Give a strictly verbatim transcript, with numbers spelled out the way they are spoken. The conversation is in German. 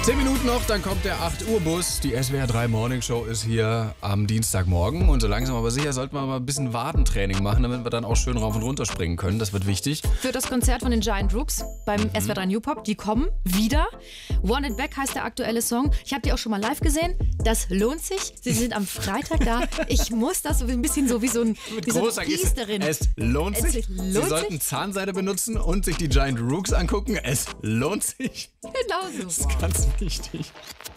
Zehn Minuten noch, dann kommt der acht Uhr Bus. Die S W R drei Morning Show ist hier am Dienstagmorgen. Und so langsam aber sicher sollten wir mal ein bisschen Wadentraining machen, damit wir dann auch schön rauf und runter springen können. Das wird wichtig. Für das Konzert von den Giant Rooks beim mhm. S W R drei New Pop, die kommen wieder. Want It Back heißt der aktuelle Song. Ich habe die auch schon mal live gesehen. Das lohnt sich. Sie sind am Freitag da. Ich muss das so ein bisschen so wie so ein Mit wie so großer eine Priesterin. Es lohnt sich. Es lohnt Sie sich. sollten Zahnseide benutzen und sich die Giant Rooks angucken. Es lohnt sich. Genau so. Das ist ganz wichtig.